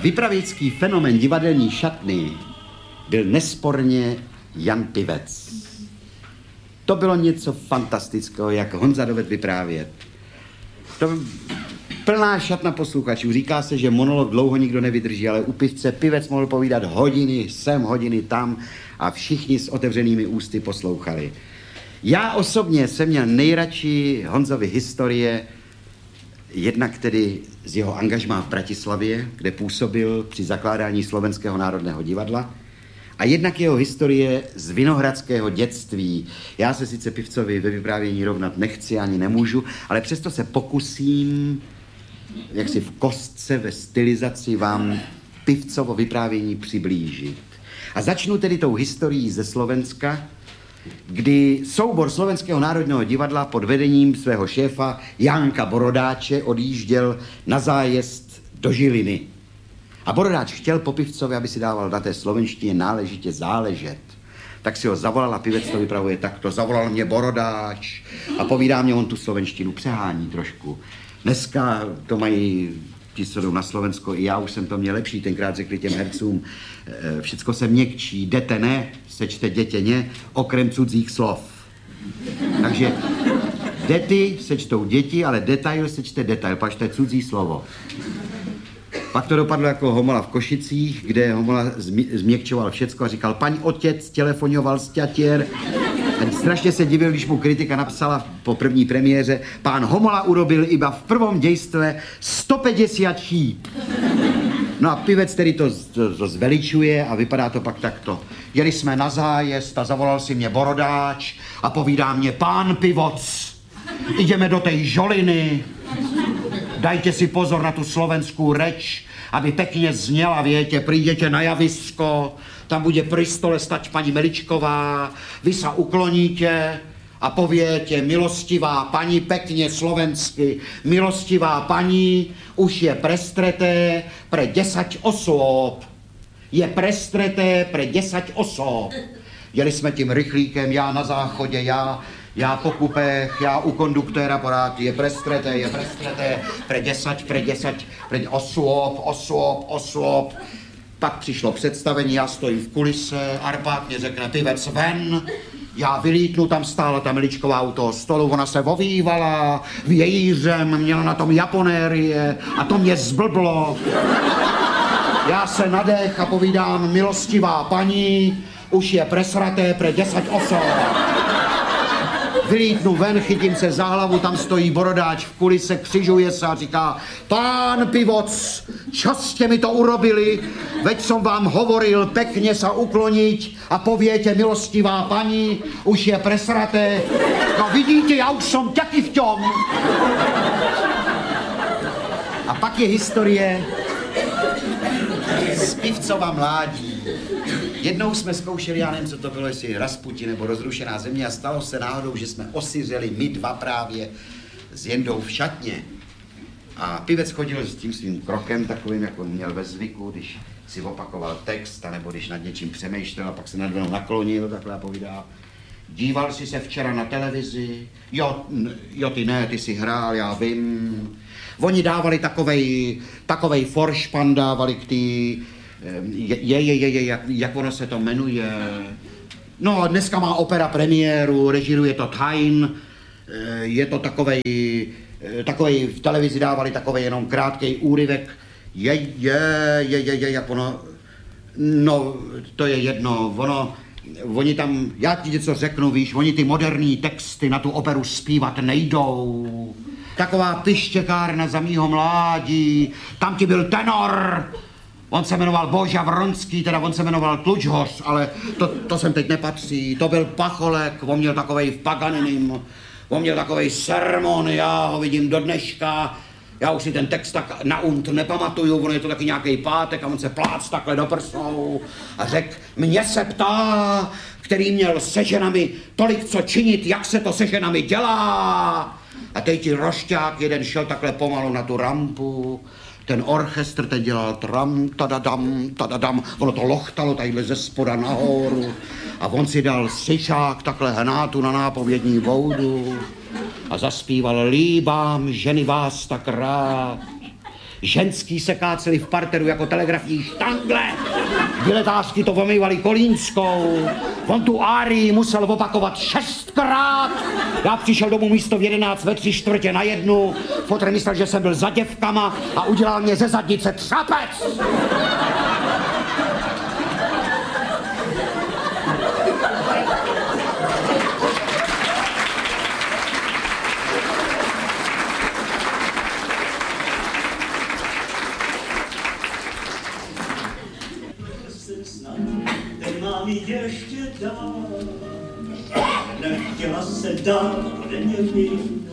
Vypravěcký fenomén divadelní šatny byl nesporně Jan Pivec. To bylo něco fantastického, jak Honza dovedl vyprávět. To plná šatna posluchačů. Říká se, že monolog dlouho nikdo nevydrží, ale u Pivce Pivec mohl povídat hodiny sem, hodiny tam a všichni s otevřenými ústy poslouchali. Já osobně jsem měl nejradši Honzovy historie, jednak tedy z jeho angažmá v Bratislavě, kde působil při zakládání Slovenského národného divadla, a jednak jeho historie z vinohradského dětství. Já se sice Pivcovi ve vyprávění rovnat nechci ani nemůžu, ale přesto se pokusím, jak si v kostce, ve stylizaci vám Pivcovo vyprávění přiblížit. A začnu tedy tou historií ze Slovenska, kdy soubor Slovenského národního divadla pod vedením svého šéfa Janka Borodáče odjížděl na zájezd do Žiliny. A Borodáč chtěl po Pivcovi, aby si dával na té slovenštině náležitě záležet. Tak si ho zavolal a Pivec to vypravuje takto. Zavolal mě Borodáč a povídá mě, on tu slovenštinu přehání trošku. Dneska to mají ti, co jdou na Slovensko, i já už jsem to měl lepší, tenkrát řekli těm hercům, všecko se měkčí, jdete ne, sečte dětěně, okrem cudzích slov. Takže dety sečtou děti, ale detail sečte detail, pač to je cudzí slovo. Pak to dopadlo jako Homola v Košicích, kde Homola změkčoval všecko a říkal, paň otec telefonoval z Ťatier. A strašně se divil, když mu kritika napsala po první premiéře, pán Homola urobil iba v prvom dejstve 150 chýb. No a Pivec tedy to zveličuje a vypadá to pak takto. Jeli jsme na zájezd a zavolal si mě Borodáč a povídá mě, pán Pivoc, ideme do tej Žoliny, dajte si pozor na tu slovenskou reč, aby pekne zněla, viete, prídete na javisko, tam bude pri stole stať pani Meličková, vy sa ukloníte a poviete, milostivá pani, pekne slovensky, milostivá pani, už je prestreté pre 10 osôb. Je prestreté pre 10 osôb. Jeli jsme tím rychlíkem, já na záchodě, já po kupech, já u konduktéra porád, je prestreté, pre 10 osôb. Pak přišlo představení, já stojím v kulise, Arpád mě řekne, Pivec ven, já vylítnu, tam stála ta Meličková u toho stolu, ona se ovývala vějířem, měla na tom japonérie a to mě zblblo. Já se nadech a povídám, milostivá paní, už je presraté pre 10 osob. Vylítnu ven, chytím se za hlavu, tam stojí Borodáč v kulise, křižuje se a říká, pán Pivoc, čo ste mi to urobili? Veď som vám hovoril pekne sa ukloniť a poviete, milostivá pani, už je presraté. No vidíte, ja už som taký v tom. A pak je historie z Pivcova mládí. Jednou jsme zkoušeli, já nevím, co to bylo, jestli Rasputin nebo Rozrušená země a stalo se náhodou, že jsme osiřeli my dva právě s Jendou v šatně. A Pivec chodil s tím svým krokem takovým, jako měl ve zvyku, když si opakoval text, anebo když nad něčím přemýšlel a pak se nad mnou naklonil takhle a povídá, díval jsi se včera na televizi? Jo, ty ne, ty si hrál, já vím. Oni dávali takovej foršpan, dávali k tý... jak ono se to jmenuje. No, dneska má opera premiéru, režiruje to Tain, je to takovej, v televizi dávali takovej jenom krátkej úryvek. Jak ono, no, to je jedno, oni tam, já ti něco řeknu, víš, oni ty moderní texty na tu operu zpívat nejdou. Taková pištěkárna za mýho mládí, tam ti byl tenor. On se jmenoval Boža Vronský, teda on se jmenoval Tlučhoř, ale to sem teď nepatří. To byl Pacholek, on měl takovej v Paganinim, on měl takovej sermon, já ho vidím do dneška. Já už si ten text tak na nepamatuju, on je to taky nějaký pátek a on se plác takhle do prsou a řekl, mě se ptá, který měl se ženami tolik co činit, jak se to se ženami dělá. A teď ti rošťák jeden šel takhle pomalu na tu rampu, ten orchestr teď dělal tram, tadadam, ono to lochtalo tadyhle ze spoda nahoru a on si dal syšák takhle hnátu na nápovědní boudu a zaspíval líbám ženy vás tak rád, Ženský se káceli v parteru jako telegrafní štangle. Biletářky to omývali kolínskou. On tu árii musel opakovat 6krát. Já přišel domů místo v 11 ve 3/4 Fotr myslel, že jsem byl za děvkama a udělal mě ze zadnice třapec. Ještě dál, nechtěla se dál ode mě být.